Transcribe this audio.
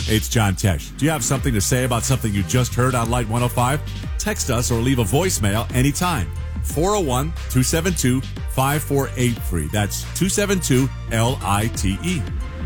It's John Tesh. Do you have something to say about something you just heard on Light 105? Text us or leave a voicemail anytime. 401-272-5483. That's 272-LITE.